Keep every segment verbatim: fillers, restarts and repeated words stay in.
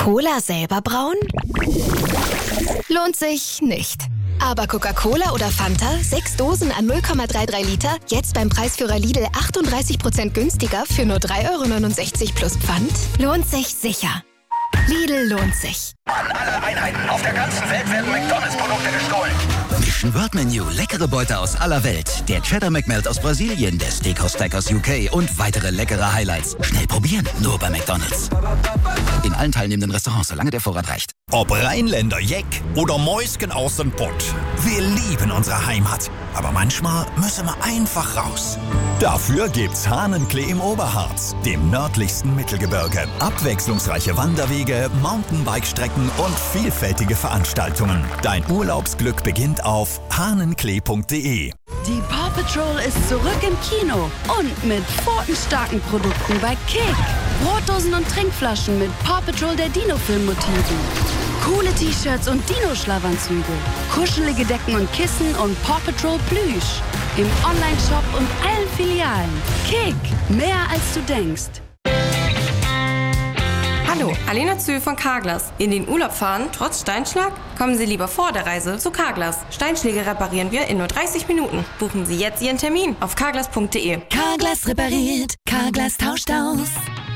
Cola selber brauen? Lohnt sich nicht. Aber Coca-Cola oder Fanta, sechs Dosen an null Komma dreiunddreißig Liter, jetzt beim Preisführer Lidl achtunddreißig Prozent günstiger für nur drei Euro neunundsechzig plus Pfand? Lohnt sich sicher. Lidl lohnt sich. An alle Einheiten auf der ganzen Welt werden McDonalds-Produkte gestohlen. Mission World Menu, leckere Beute aus aller Welt. Der Cheddar McMelt aus Brasilien, der Steakhouse Stack aus U K und weitere leckere Highlights. Schnell probieren, nur bei McDonalds. In allen teilnehmenden Restaurants, solange der Vorrat reicht. Ob Rheinländer Jeck oder Mäusken aus dem Pott. Wir lieben unsere Heimat. Aber manchmal müssen wir einfach raus. Dafür gibt's Hahnenklee im Oberharz, dem nördlichsten Mittelgebirge. Abwechslungsreiche Wanderwege, Mountainbike-Strecken und vielfältige Veranstaltungen. Dein Urlaubsglück beginnt auf hahnenklee punkt de. Die Paw Patrol ist zurück im Kino und mit pfotenstarken Produkten bei Kick. Brotdosen und Trinkflaschen mit Paw Patrol der Dino-Film-Motiven. Coole T-Shirts und Dino-Schlafanzüge. Kuschelige Decken und Kissen und Paw Patrol Plüsch. Im Online-Shop und allen Filialen. Kick, mehr als du denkst. Hallo, Alena Zühl von Carglass. In den Urlaub fahren, trotz Steinschlag? Kommen Sie lieber vor der Reise zu Carglass. Steinschläge reparieren wir in nur dreißig Minuten. Buchen Sie jetzt Ihren Termin auf carglass punkt de. Carglass repariert, Carglass tauscht aus.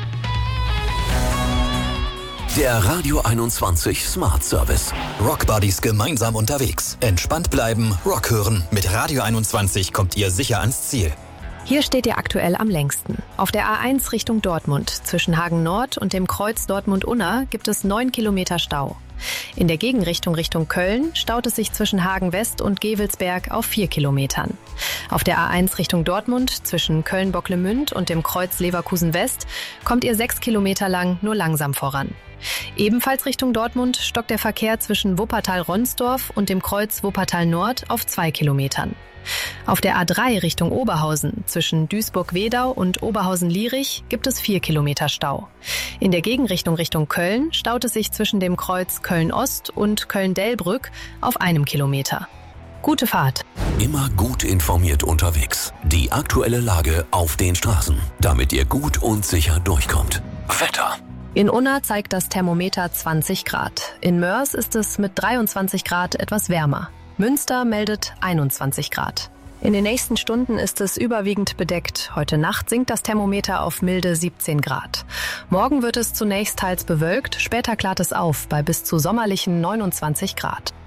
Der Radio einundzwanzig Smart Service. Rock Buddies gemeinsam unterwegs. Entspannt bleiben, Rock hören. Mit Radio einundzwanzig kommt ihr sicher ans Ziel. Hier steht ihr aktuell am längsten. Auf der A eins Richtung Dortmund, zwischen Hagen Nord und dem Kreuz Dortmund-Unna, gibt es neun Kilometer Stau. In der Gegenrichtung Richtung Köln staut es sich zwischen Hagen West und Gevelsberg auf vier Kilometern. Auf der A eins Richtung Dortmund, zwischen Köln-Bocklemünd und dem Kreuz Leverkusen West, kommt ihr sechs Kilometer lang nur langsam voran. Ebenfalls Richtung Dortmund stockt der Verkehr zwischen Wuppertal-Ronsdorf und dem Kreuz Wuppertal Nord auf zwei Kilometern. Auf der A drei Richtung Oberhausen, zwischen Duisburg-Wedau und Oberhausen-Lierich, gibt es vier Kilometer Stau. In der Gegenrichtung Richtung Köln staut es sich zwischen dem Kreuz Köln-Ost und Köln-Delbrück auf einem Kilometer. Gute Fahrt. Immer gut informiert unterwegs. Die aktuelle Lage auf den Straßen, damit ihr gut und sicher durchkommt. Wetter. In Unna zeigt das Thermometer zwanzig Grad. In Mörs ist es mit dreiundzwanzig Grad etwas wärmer. Münster meldet einundzwanzig Grad. In den nächsten Stunden ist es überwiegend bedeckt. Heute Nacht sinkt das Thermometer auf milde siebzehn Grad. Morgen wird es zunächst teils bewölkt, später klart es auf bei bis zu sommerlichen neunundzwanzig Grad.